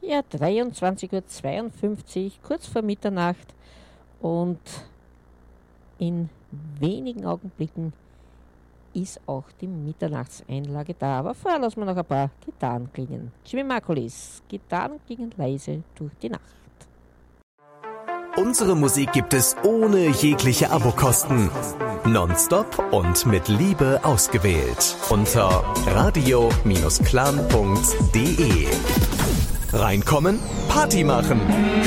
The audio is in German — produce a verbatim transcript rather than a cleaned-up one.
Ja, dreiundzwanzig Uhr zweiundfünfzig, kurz vor Mitternacht, und in wenigen Augenblicken ist auch die Mitternachtseinlage da. Aber vorher lassen wir noch ein paar Gitarren klingen. Jimmy Margulis, Gitarren klingen leise durch die Nacht. Unsere Musik gibt es ohne jegliche Abokosten. Nonstop und mit Liebe ausgewählt. Unter radio Bindestrich clan punkt de. Reinkommen, Party machen.